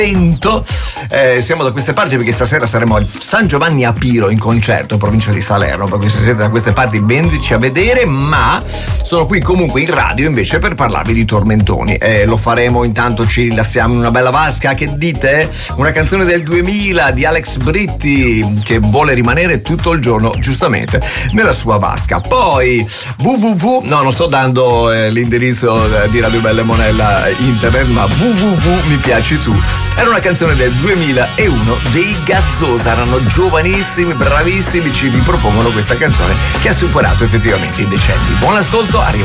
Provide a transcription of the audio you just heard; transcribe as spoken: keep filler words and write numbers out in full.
Eh, siamo da queste parti perché stasera saremo al San Giovanni a Piro in concerto in provincia di Salerno, per cui se siete da queste parti veniteci a vedere, ma sono qui comunque in radio invece per parlarvi di tormentoni. Eh, lo faremo, intanto ci rilassiamo in una bella vasca, che dite? Una canzone del duemila di Alex Britti che vuole rimanere tutto il giorno giustamente nella sua vasca. Poi www, no non sto dando eh, l'indirizzo di Radio Belle Monella internet, ma www mi piaci tu. Era una canzone del duemilauno dei Gazzosa, erano giovanissimi, bravissimi, ci ripropongono questa canzone che ha superato effettivamente i decenni. Buon ascolto, arriva